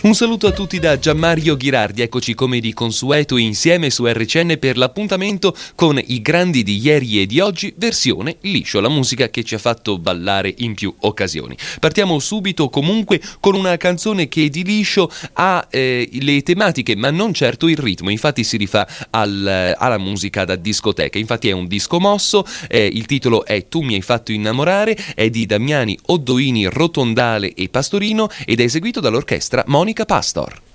Un saluto a tutti da Gianmario Ghirardi, eccoci come di consueto insieme su RCN per l'appuntamento con i grandi di ieri e di oggi, versione liscio, la musica che ci ha fatto ballare in più occasioni. Partiamo subito comunque con una canzone che di liscio ha le tematiche ma non certo il ritmo, infatti si rifà alla musica da discoteca, infatti è un disco mosso, il titolo è Tu mi hai fatto innamorare, è di Damiani, Oddoini, Rotondale e Pastorino ed è eseguito dall'orchestra Monica Pastor.